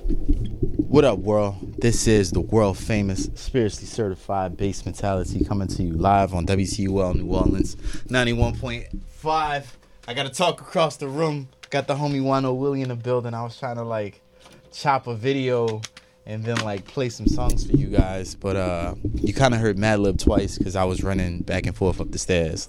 What up, world? This is the world famous, spiritually certified bass mentality coming to you live on WTUL New Orleans 91.5. I gotta talk across the room. Got the homie Wano Willie in the building. I was trying to chop a video and then play some songs for you guys, but you kind of heard Madlib twice because I was running back and forth up the stairs,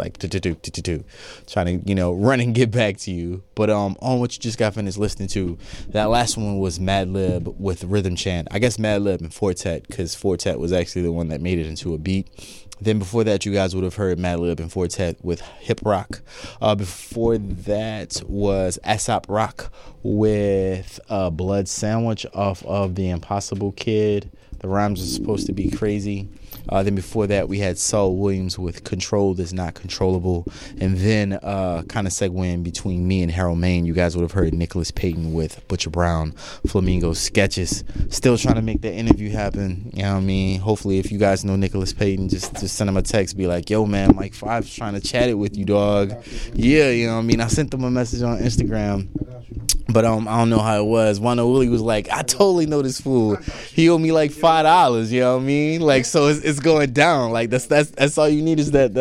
trying to run and get back to you. But on what you just got finished listening to, that last one was Madlib with Rhythm Chant. I guess Madlib and Fortet, because Fortet was actually the one that made it into a beat. Then before that, you guys would have heard Madlib and Fortet with Hip Rock. Before that was Aesop Rock with Blood Sandwich off of The Impossible Kid. The rhymes are supposed to be crazy. Then before that, we had Saul Williams with Controlled Is Not Controllable. And then kind of segueing between me and Harold Main, you guys would have heard Nicholas Payton with Butcher Brown, Flamingo Sketches. Still trying to make that interview happen. You know what I mean? Hopefully, if you guys know Nicholas Payton, just send him a text. Be like, yo, man, Mike Five's trying to chat it with you, dog. Yeah, you know what I mean? I sent them a message on Instagram. But I don't know how it was. Wano Willie was like, I totally know this fool. He owed me $5, you know what I mean? So it's going down. That's all you need is that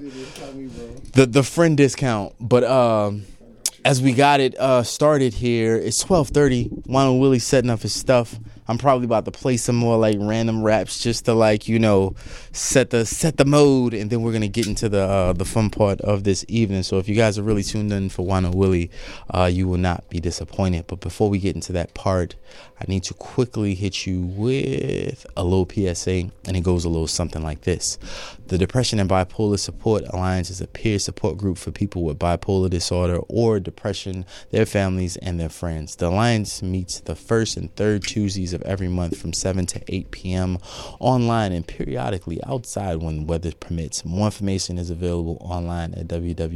the friend discount. But as we got it started here, it's 12:30. Wano Willie setting up his stuff. I'm probably about to play some more random raps just to set the mode, and then we're gonna get into the fun part of this evening. So if you guys are really tuned in for Wano Willie, you will not be disappointed. But before we get into that part, I need to quickly hit you with a little PSA, and it goes a little something like this. The Depression and Bipolar Support Alliance is a peer support group for people with bipolar disorder or depression, their families, and their friends. The Alliance meets the first and third Tuesdays of every month from 7 to 8 p.m. online and periodically outside when weather permits. More information is available online at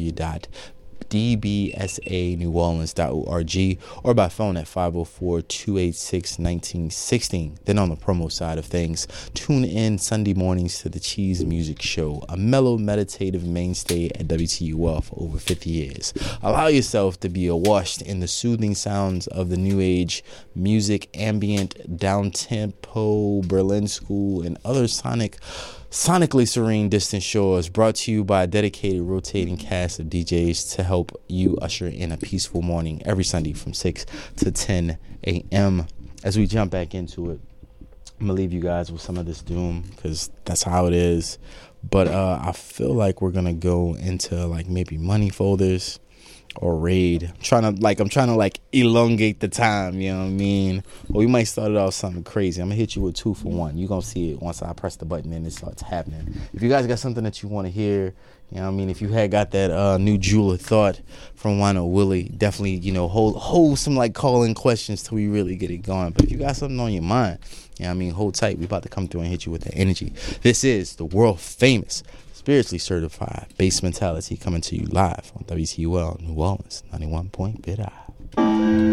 www.dbsaneworleans.org or by phone at 504-286-1916. Then on the promo side of things, tune in Sunday mornings to the Cheese Music Show, a mellow meditative mainstay at WTUL for over 50 years. Allow yourself to be awashed in the soothing sounds of the new age music, ambient, down-tempo, Berlin School, and other sonically serene distant shores, brought to you by a dedicated rotating cast of DJs to help you usher in a peaceful morning every Sunday from 6 to 10 a.m. As we jump back into it, I'm going to leave you guys with some of this doom because that's how it is. But I feel like we're going to go into maybe money folders or raid. I'm trying to elongate the time, you know what I mean? Or we might start it off something crazy. I'm gonna hit you with 2 for 1. You're gonna see it once I press the button and it starts happening. If you guys got something that you want to hear, you know what I mean, if you had got that new jewel of thought from Wano Willie, definitely, hold some call-in questions till we really get it going. But if you got something on your mind, you know what I mean, hold tight. We about to come through and hit you with the energy. This is the world famous, spiritually certified bass mentality coming to you live on WTUL New Orleans 91.5.